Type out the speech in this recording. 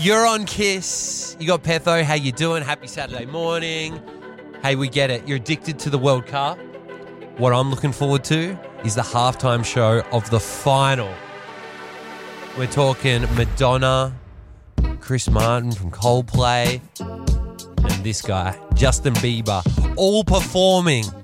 You're on Kiss. You got Petho. How you doing? Happy Saturday morning. Hey, we get it. You're addicted to the World Cup. What I'm looking forward to is the halftime show of the final. We're talking Madonna, Chris Martin from Coldplay, and this guy, Justin Bieber, all performing